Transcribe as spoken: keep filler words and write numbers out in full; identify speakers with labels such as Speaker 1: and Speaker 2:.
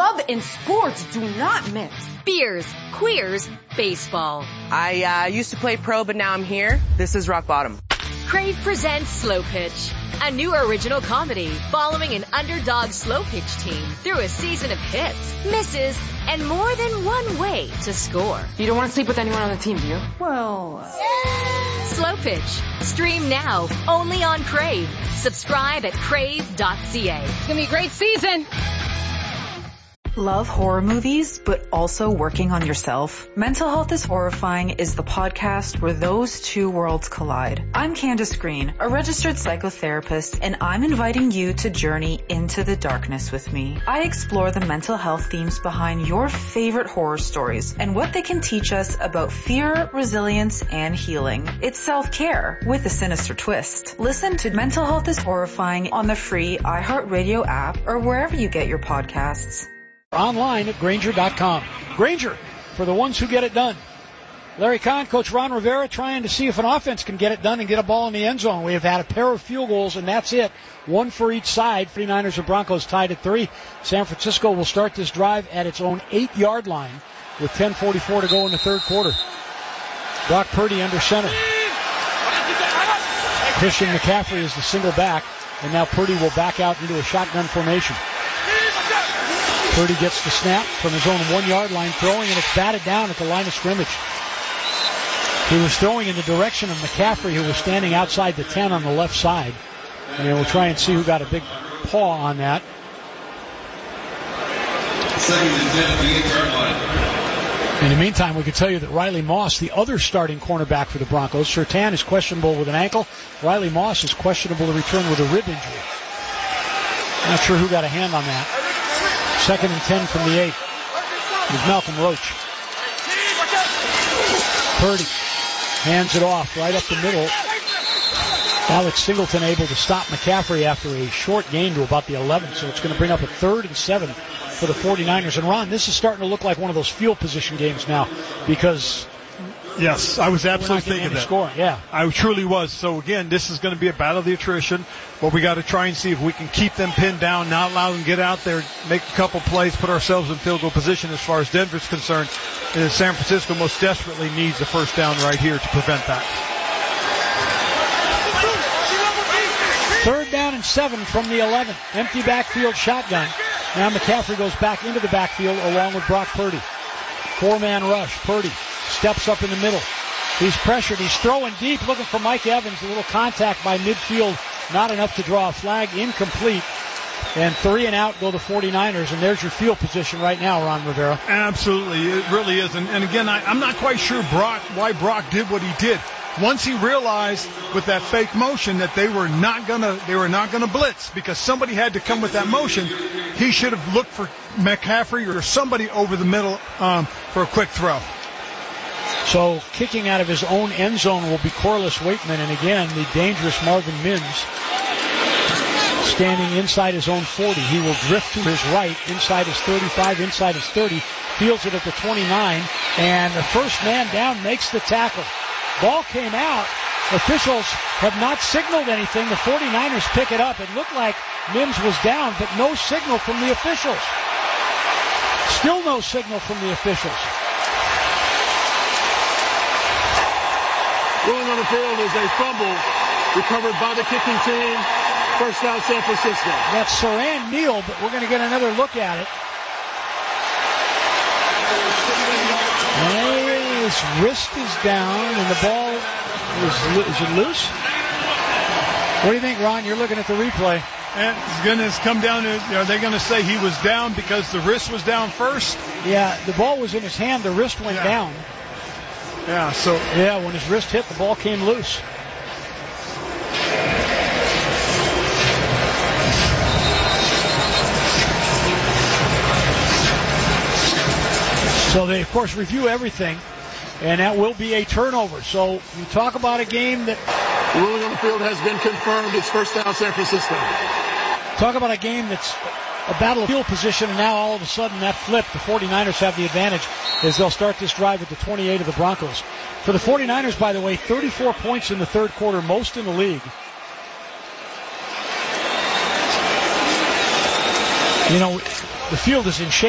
Speaker 1: love and sports do not mix.
Speaker 2: Beers, queers, baseball.
Speaker 3: I uh, used to play pro, but now I'm here. This is rock bottom.
Speaker 2: Crave presents Slow Pitch, a new original comedy following an underdog slow pitch team through a season of hits, misses, and more than one way to score.
Speaker 1: You don't want to sleep with anyone on the team, do you? Well...
Speaker 2: Slow Pitch. Stream now, only on Crave. Subscribe at crave dot c a.
Speaker 1: It's gonna be a great season.
Speaker 4: Love horror movies, but also working on yourself? Mental Health is Horrifying is the podcast where those two worlds collide. I'm Candace Green, a registered psychotherapist, and I'm inviting you to journey into the darkness with me. I explore the mental health themes behind your favorite horror stories and what they can teach us about fear, resilience, and healing. It's self-care with a sinister twist. Listen to Mental Health is Horrifying on the free iHeartRadio app or wherever you get your podcasts.
Speaker 5: Online at Grainger dot com. Grainger, for the ones who get it done. Larry Kahn, Coach Ron Rivera trying to see if an offense can get it done and get a ball in the end zone. We have had a pair of field goals, and that's it. One for each side. forty-niners and Broncos tied at three. San Francisco will start this drive at its own eight-yard line with ten forty-four to go in the third quarter. Brock Purdy under center. Christian McCaffrey is the single back, and now Purdy will back out into a shotgun formation. Purdy gets the snap from his own one-yard line, throwing, and it's batted down at the line of scrimmage. He was throwing in the direction of McCaffrey, who was standing outside the ten on the left side. And we'll try and see who got a big paw on that. In the meantime, we can tell you that Riley Moss, the other starting cornerback for the Broncos, Surtain is questionable with an ankle. Riley Moss is questionable to return with a rib injury. Not sure who got a hand on that. Second and ten from the eight. Is Malcolm Roach. Purdy hands it off right up the middle. Alex Singleton able to stop McCaffrey after a short gain to about the eleven, so it's going to bring up a third and seven for the forty-niners. And Ron, this is starting to look like one of those field position games now because...
Speaker 6: Yes, I was absolutely thinking that.
Speaker 5: Score. Yeah.
Speaker 6: I truly was. So, again, this is going to be a battle of the attrition, but we got to try and see if we can keep them pinned down, not allow them to get out there, make a couple plays, put ourselves in field goal position as far as Denver's concerned. And San Francisco most desperately needs a first down right here to prevent that.
Speaker 5: Third down and seven from the eleven. Empty backfield shotgun. Now McCaffrey goes back into the backfield along with Brock Purdy. Four-man rush. Purdy steps up in the middle. He's pressured. He's throwing deep, looking for Mike Evans. A little contact by midfield. Not enough to draw a flag. Incomplete. And three and out go the forty-niners. And there's your field position right now, Ron Rivera.
Speaker 6: Absolutely. It really is. And, and again, I, I'm not quite sure Brock why Brock did what he did. Once he realized with that fake motion that they were not gonna they were not gonna blitz because somebody had to come with that motion, he should have looked for McCaffrey or somebody over the middle um, for a quick throw.
Speaker 5: So kicking out of his own end zone will be Corliss Waitman, and again the dangerous Marvin Mims standing inside his own forty. He will drift to his right inside his thirty-five, inside his thirty, fields it at the twenty-nine, and the first man down makes the tackle. Ball came out. Officials have not signaled anything. The forty-niners pick it up. It looked like Mims was down, but no signal from the officials. Still no signal from the officials.
Speaker 7: Going on the field is a fumble recovered by the kicking team. First down, San Francisco.
Speaker 5: That's Saran Neal, but we're going to get another look at it. And his wrist is down, and the ball is, is it loose? What do you think, Ron? You're looking at the replay.
Speaker 6: And it's going to come down to, are they going to say he was down because the wrist was down first?
Speaker 5: Yeah, the ball was in his hand. The wrist went
Speaker 6: yeah.
Speaker 5: down.
Speaker 6: Yeah, so.
Speaker 5: Yeah, when his wrist hit, the ball came loose. So they, of course, review everything, and that will be a turnover. So you talk about a game that...
Speaker 7: The ruling on the field has been confirmed. It's first down, San Francisco.
Speaker 5: Talk about a game that's a battle of field position, and now all of a sudden that flipped. The forty-niners have the advantage as they'll start this drive at the twenty-eight of the Broncos. For the forty-niners, by the way, thirty-four points in the third quarter, most in the league. You know, the field is in shape.